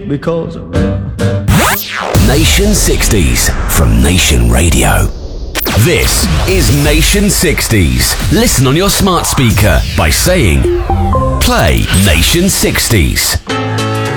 because Nation 60s from Nation Radio. This is Nation 60s. Listen on your smart speaker by saying, play Nation 60s.